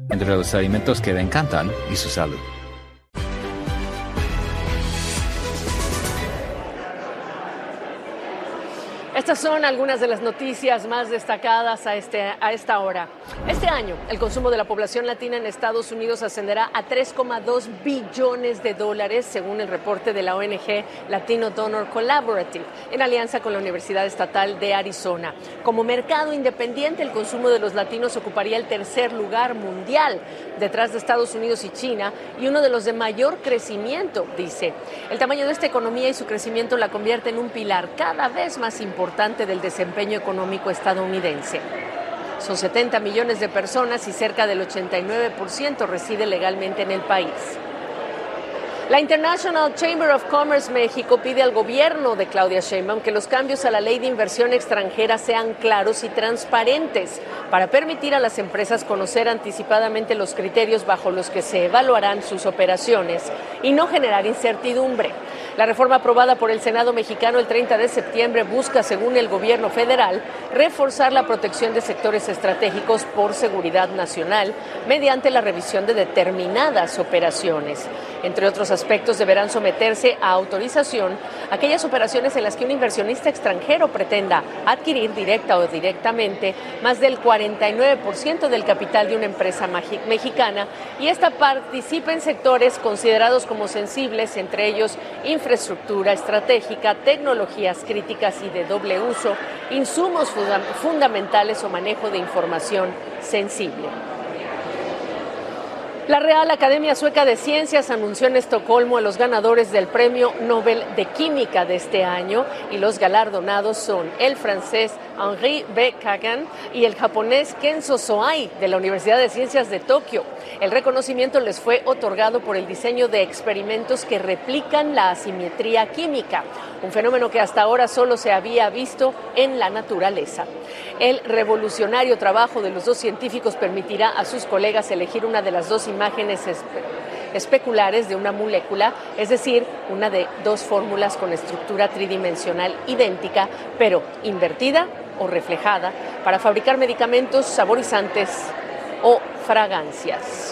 entre los alimentos que le encantan y su salud. Estas son algunas de las noticias más destacadas a esta hora. Este año, el consumo de la población latina en Estados Unidos ascenderá a $3,2 billones, según el reporte de la ONG Latino Donor Collaborative, en alianza con la Universidad Estatal de Arizona. Como mercado independiente, el consumo de los latinos ocuparía el tercer lugar mundial, detrás de Estados Unidos y China, y uno de los de mayor crecimiento, dice. El tamaño de esta economía y su crecimiento la convierte en un pilar cada vez más importante del desempeño económico estadounidense. Son 70 millones de personas y cerca del 89% reside legalmente en el país. La International Chamber of Commerce México pide al gobierno de Claudia Sheinbaum que los cambios a la ley de inversión extranjera sean claros y transparentes para permitir a las empresas conocer anticipadamente los criterios bajo los que se evaluarán sus operaciones y no generar incertidumbre. La reforma aprobada por el Senado mexicano el 30 de septiembre busca, según el gobierno federal, reforzar la protección de sectores estratégicos por seguridad nacional mediante la revisión de determinadas operaciones. Entre otros aspectos, deberán someterse a autorización aquellas operaciones en las que un inversionista extranjero pretenda adquirir directa o directamente más del 49% del capital de una empresa mexicana y esta participe en sectores considerados como sensibles, entre ellos infraestructura estratégica, tecnologías críticas y de doble uso, insumos fundamentales o manejo de información sensible. La Real Academia Sueca de Ciencias anunció en Estocolmo a los ganadores del Premio Nobel de Química de este año y los galardonados son el francés Henri B. Kagan y el japonés Kenzo Soai de la Universidad de Ciencias de Tokio. El reconocimiento les fue otorgado por el diseño de experimentos que replican la asimetría química, un fenómeno que hasta ahora solo se había visto en la naturaleza. El revolucionario trabajo de los dos científicos permitirá a sus colegas elegir una de las dos imágenes especulares de una molécula, es decir, una de dos fórmulas con estructura tridimensional idéntica, pero invertida o reflejada, para fabricar medicamentos, saborizantes o fragancias.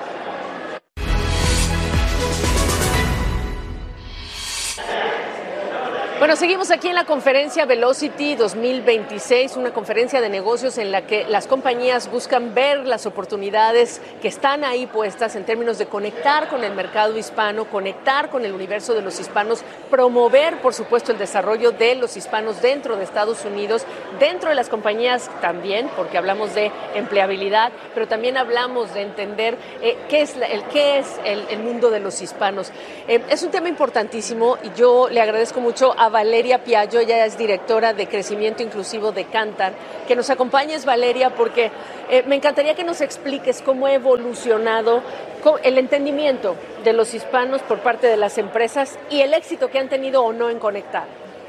Bueno, seguimos aquí en la conferencia Velocity 2026, una conferencia de negocios en la que las compañías buscan ver las oportunidades que están ahí puestas en términos de conectar con el mercado hispano, conectar con el universo de los hispanos, promover, por supuesto, el desarrollo de los hispanos dentro de Estados Unidos, dentro de las compañías también, porque hablamos de empleabilidad, pero también hablamos de entender qué es el mundo de los hispanos. Es un tema importantísimo y yo le agradezco mucho a Valeria Piaggio, ella es directora de Crecimiento Inclusivo de Kantar. Que nos acompañes, Valeria, porque me encantaría que nos expliques cómo ha evolucionado el entendimiento de los hispanos por parte de las empresas y el éxito que han tenido o no en conectar.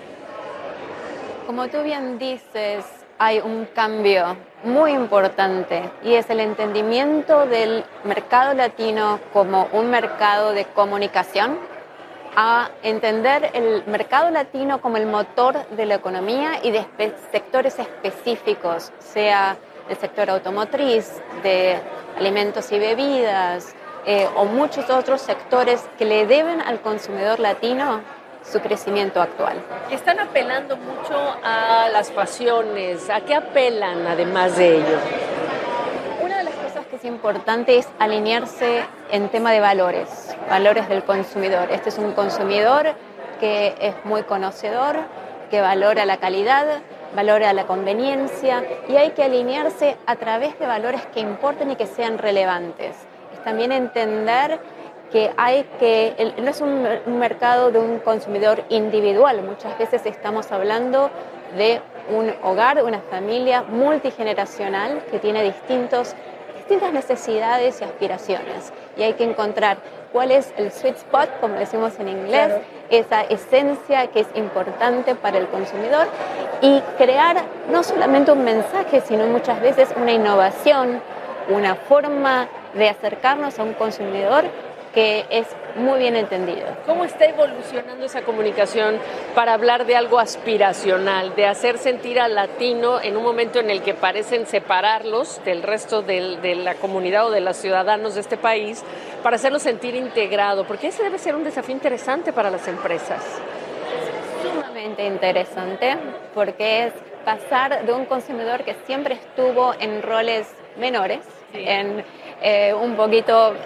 Como tú bien dices, hay un cambio muy importante y es el entendimiento del mercado latino como un mercado de comunicación, a entender el mercado latino como el motor de la economía y de sectores específicos, sea el sector automotriz, de alimentos y bebidas, o muchos otros sectores que le deben al consumidor latino su crecimiento actual. Están apelando mucho a las pasiones. ¿A qué apelan además de ello? Una de las cosas que es importante es alinearse en tema de valores del consumidor. Este es un consumidor que es muy conocedor, que valora la calidad, valora la conveniencia y hay que alinearse a través de valores que importen y que sean relevantes. Es también entender que no es un mercado de un consumidor individual. Muchas veces estamos hablando de un hogar, una familia multigeneracional que tiene distintas necesidades y aspiraciones. Y hay que encontrar cuál es el sweet spot, como decimos en inglés, claro, esa esencia que es importante para el consumidor y crear no solamente un mensaje, sino muchas veces una innovación, una forma de acercarnos a un consumidor que es muy bien entendido. ¿Cómo está evolucionando esa comunicación para hablar de algo aspiracional, de hacer sentir al latino en un momento en el que parecen separarlos del resto de la comunidad o de los ciudadanos de este país, para hacerlo sentir integrado? Porque ese debe ser un desafío interesante para las empresas. Sumamente interesante, porque es pasar de un consumidor que siempre estuvo en roles menores, sí, un poquito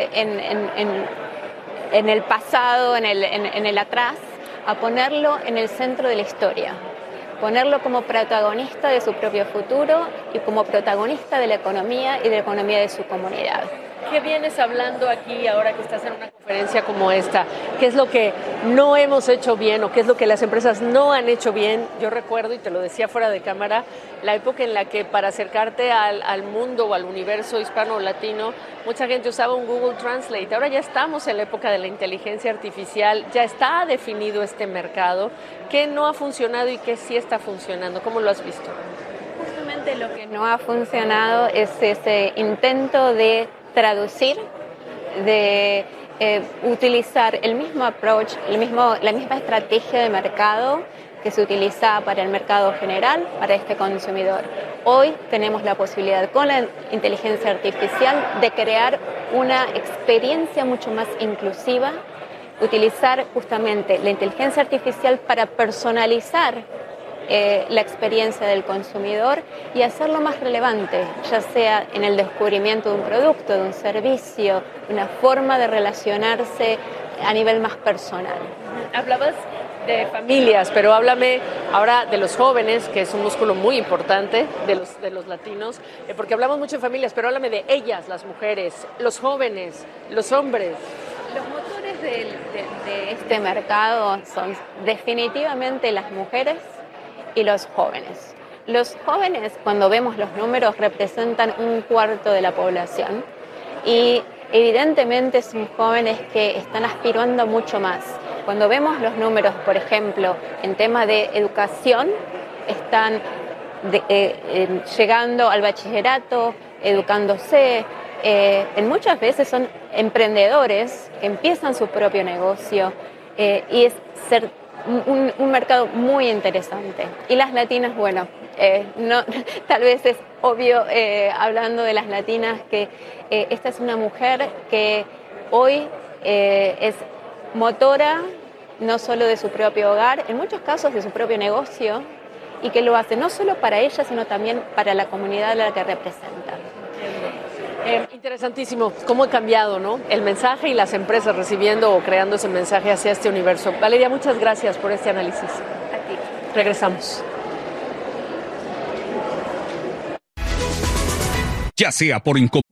en el pasado, en el atrás, a ponerlo en el centro de la historia, ponerlo como protagonista de su propio futuro y como protagonista de la economía y de la economía de su comunidad. ¿Qué vienes hablando aquí ahora que estás en una conferencia como esta? ¿Qué es lo que no hemos hecho bien o qué es lo que las empresas no han hecho bien? Yo recuerdo, y te lo decía fuera de cámara, la época en la que para acercarte al mundo o al universo hispano o latino, mucha gente usaba un Google Translate. Ahora ya estamos en la época de la inteligencia artificial, ya está definido este mercado. ¿Qué no ha funcionado y qué sí está funcionando? ¿Cómo lo has visto? Justamente lo que no ha funcionado es ese intento de traducir, de utilizar el mismo approach, la misma estrategia de mercado que se utiliza para el mercado general, para este consumidor. Hoy tenemos la posibilidad con la inteligencia artificial de crear una experiencia mucho más inclusiva, utilizar justamente la inteligencia artificial para personalizar la experiencia del consumidor y hacerlo más relevante, ya sea en el descubrimiento de un producto, de un servicio, una forma de relacionarse a nivel más personal. Hablabas de familias, pero háblame ahora de los jóvenes, que es un músculo muy importante de los latinos, porque hablamos mucho de familias, pero háblame de ellas, las mujeres, los jóvenes, los hombres. Los motores de este mercado son definitivamente las mujeres y los jóvenes. Los jóvenes, cuando vemos los números, representan 1/4 de la población y evidentemente son jóvenes que están aspirando mucho más. Cuando vemos los números, por ejemplo, en tema de educación, están llegando al bachillerato, educándose, en muchas veces son emprendedores que empiezan su propio negocio y es un mercado muy interesante. Y las latinas, bueno, no, tal vez es obvio hablando de las latinas que esta es una mujer que hoy es motora no solo de su propio hogar, en muchos casos de su propio negocio, y que lo hace no solo para ella, sino también para la comunidad a la que representa. Interesantísimo cómo ha cambiado, ¿no?, el mensaje y las empresas recibiendo o creando ese mensaje hacia este universo. Valeria, muchas gracias por este análisis. A ti. Regresamos. Ya sea por incompatibilidad